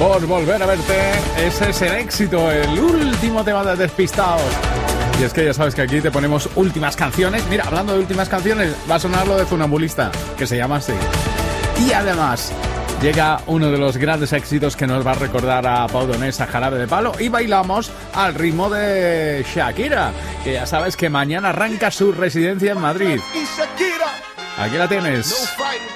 por volver a verte. Ese es el éxito, el último tema de Despistados. Y es que ya sabes que aquí te ponemos últimas canciones. Mira, hablando de últimas canciones, va a sonar lo de Funambulista, que se llama así. Y además llega uno de los grandes éxitos que nos va a recordar a Pau Donés, a Jarabe de Palo, y bailamos al ritmo de Shakira, que ya sabes que mañana arranca su residencia en Madrid. Aquí la tienes.